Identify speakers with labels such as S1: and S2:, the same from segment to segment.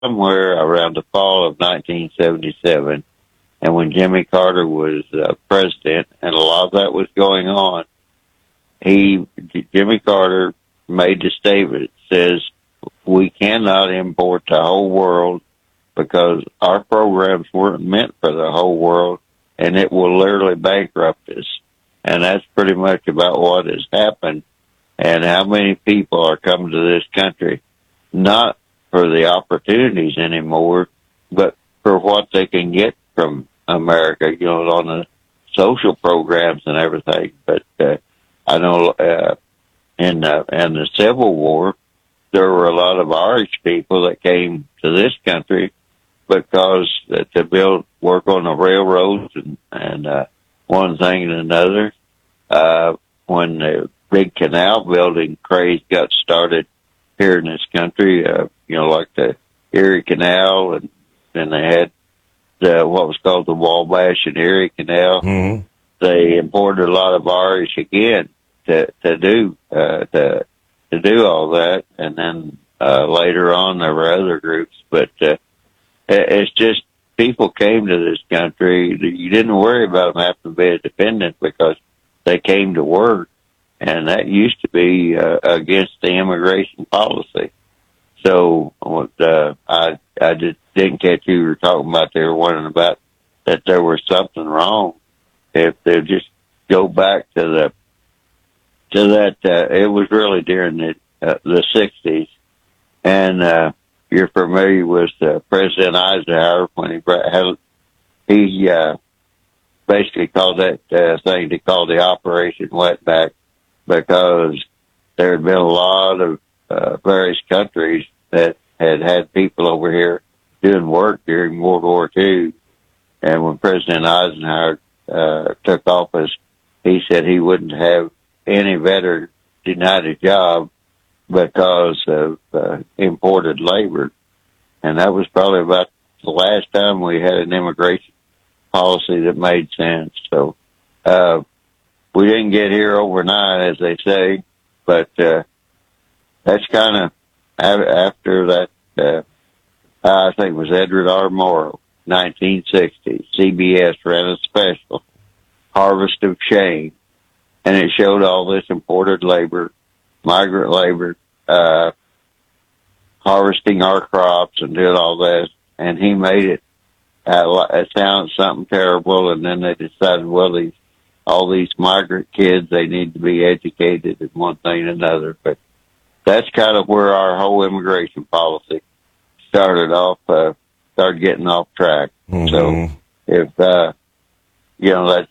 S1: somewhere around the fall of 1977, and when Jimmy Carter was president, and a lot of that was going on, Jimmy Carter made the statement that says we cannot import the whole world because our programs weren't meant for the whole world, and it will literally bankrupt us. And that's pretty much about what has happened, and how many people are coming to this country, not for the opportunities anymore, but for what they can get from America, on the social programs and everything. But I know in the Civil War, there were a lot of Irish people that came to this country because to work on the railroads and one thing and another. When the big canal building craze got started here in this country, like the Erie Canal, and then they had what was called the Wabash and Erie Canal.
S2: Mm-hmm.
S1: They imported a lot of Irish again to do all that, and then later on there were other groups. But it's just people came to this country. You didn't worry about them having to be a dependent because they came to work, and that used to be against the immigration policy. So I just didn't catch you were talking about. They were wondering about that there was something wrong. If they just go back to that, it was really during the 60s, and you're familiar with President Eisenhower when he basically called that thing they called the Operation Wetback, because there had been a lot of various countries that had people over here doing work during World War II. And when President Eisenhower took office, he said he wouldn't have any veteran denied a job because of imported labor. And that was probably about the last time we had an immigration policy that made sense. So we didn't get here overnight, as they say, but that's kind of after that. I think it was Edward R. Morrow, 1960. CBS ran a special, Harvest of Shame, and it showed all this imported labor, migrant labor, harvesting our crops and doing all that. And he made it sound something terrible. And then they decided, well, all these migrant kids, they need to be educated and one thing and another. But that's kind of where our whole immigration policy started getting off track. Mm-hmm. So if, that's a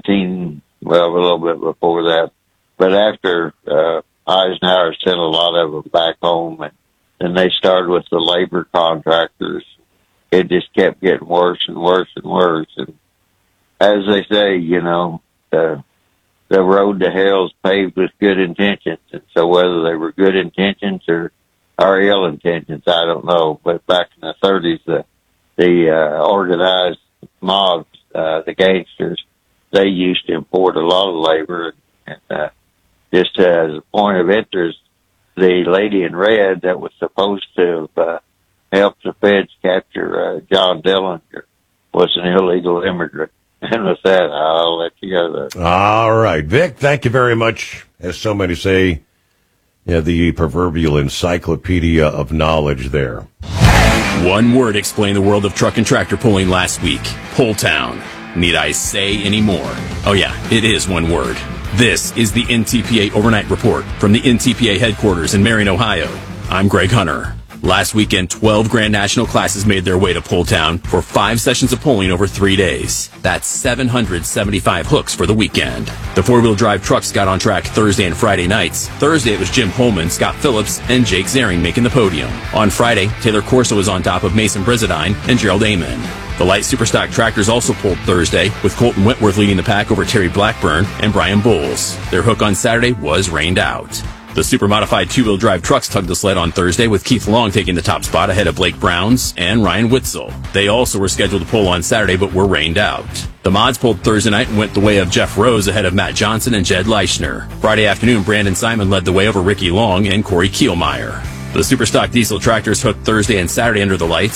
S1: little bit before that. But after Eisenhower sent a lot of them back home, and then they started with the labor contractors. It just kept getting worse and worse and worse. And as they say, the road to hell is paved with good intentions. And so whether they were good intentions or ill intentions, I don't know. But back in the 30s, the organized mobs, the gangsters, they used to import a lot of labor. And just as a point of interest, the lady in red that was supposed to help the feds capture John Dillinger was an illegal immigrant. And with that, I'll let you go there.
S2: All right, Vic, thank you very much. As so many say, the proverbial encyclopedia of knowledge there.
S3: One word explained the world of truck and tractor pulling last week. Pull Town. Need I say any more? Oh yeah, it is one word. This is the NTPA Overnight Report from the NTPA headquarters in Marion, Ohio. I'm Greg Hunter. Last weekend, 12 Grand National classes made their way to Pull Town for 5 sessions of pulling over 3 days. That's 775 hooks for the weekend. The four-wheel drive trucks got on track Thursday and Friday nights. Thursday, it was Jim Pullman, Scott Phillips, and Jake Zaring making the podium. On Friday, Taylor Corso was on top of Mason Brizadine and Gerald Amon. The light superstock tractors also pulled Thursday, with Colton Whitworth leading the pack over Terry Blackburn and Brian Bowles. Their hook on Saturday was rained out. The super-modified two-wheel drive trucks tugged the sled on Thursday, with Keith Long taking the top spot ahead of Blake Browns and Ryan Witzel. They also were scheduled to pull on Saturday, but were rained out. The mods pulled Thursday night and went the way of Jeff Rose ahead of Matt Johnson and Jed Leischner. Friday afternoon, Brandon Simon led the way over Ricky Long and Corey Kielmeyer. The Superstock diesel tractors hooked Thursday and Saturday under the lights